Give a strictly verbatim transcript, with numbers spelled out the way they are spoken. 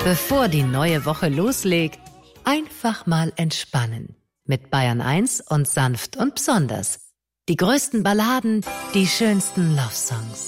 Bevor die neue Woche loslegt, einfach mal entspannen. Mit Bayern eins und sanft und besonders. Die größten Balladen, die schönsten Love-Songs.